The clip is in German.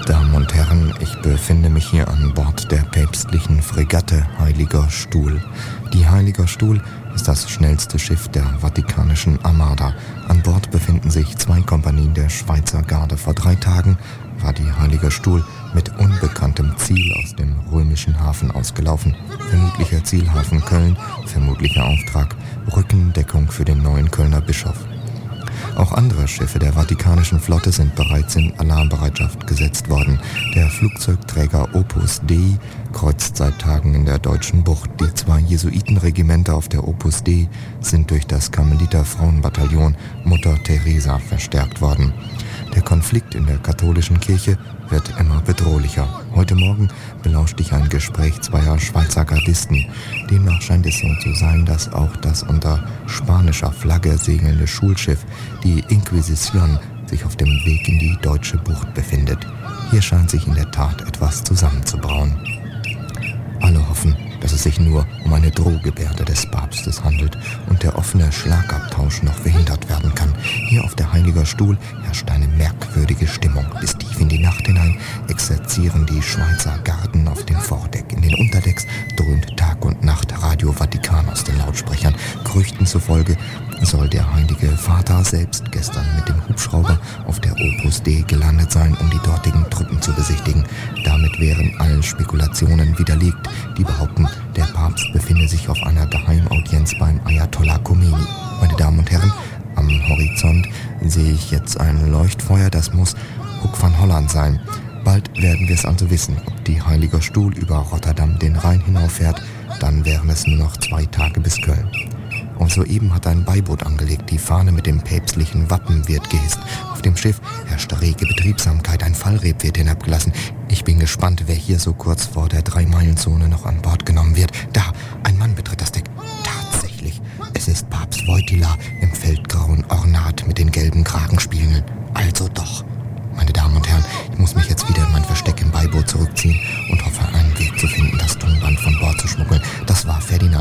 Damen und Herren, ich befinde mich hier an Bord der päpstlichen Fregatte Heiliger Stuhl. Die Heiliger Stuhl ist das schnellste Schiff der vatikanischen Armada. An Bord befinden sich 2 Kompanien der Schweizer Garde. Vor 3 Tagen war die Heiliger Stuhl mit unbekanntem Ziel aus dem römischen Hafen ausgelaufen. Vermutlicher Zielhafen Köln, vermutlicher Auftrag Rückendeckung für den neuen Kölner Bischof. Auch andere Schiffe der Vatikanischen Flotte sind bereits in Alarmbereitschaft gesetzt worden. Der Flugzeugträger Opus Dei kreuzt seit Tagen in der deutschen Bucht. Die 2 Jesuitenregimenter auf der Opus Dei sind durch das Karmeliter-Frauenbataillon Mutter Teresa verstärkt worden. Der Konflikt in der katholischen Kirche wird immer bedrohlicher. Heute Morgen belauschte ich ein Gespräch 2 Schweizer Gardisten. Demnach scheint es so zu sein, dass auch das unter spanischer Flagge segelnde Schulschiff, die Inquisition, sich auf dem Weg in die deutsche Bucht befindet. Hier scheint sich in der Tat etwas zusammenzubrauen. Alle hoffen, dass es sich nur um eine Drohgebärde des Papstes handelt und der offene Schlagabtausch noch verhindert werden kann. Hier auf der Heiliger Stuhl herrscht eine merkwürdige Stimmung. Bis tief in die Nacht hinein exerzieren die Schweizer Garden auf dem Vordeck. In den Unterdecks dröhnt Tag und Nacht Radio Vatikan aus den Lautsprechern. Gerüchten zufolge soll der Heilige Vater selbst gestern mit dem Hubschrauber auf der Opus Dei gelandet sein, um die dortigen Truppen zu besichtigen. Damit wären allen Spekulationen widerlegt, die behaupten, der Papst befinde sich auf einer Geheimaudienz beim Ayatollah Khomeini. Meine Damen und Herren, am Horizont sehe ich jetzt ein Leuchtfeuer, das muss Hoek van Holland sein. Bald werden wir es also wissen, ob die Heiliger Stuhl über Rotterdam den Rhein hinauffährt, dann wären es nur noch 2 Tage bis Köln. Und soeben hat ein Beiboot angelegt, die Fahne mit dem päpstlichen Wappen wird gehisst. Auf dem Schiff herrscht rege Betriebsamkeit, ein Fallreb wird hinabgelassen. Ich bin gespannt, wer hier so kurz vor der 3-Meilen-Zone noch an Bord genommen wird. Da, ein Mann betritt das Deck. Tatsächlich, es ist Papst Wojtyla im feldgrauen Ornat mit den gelben Kragenspiegeln. Also doch.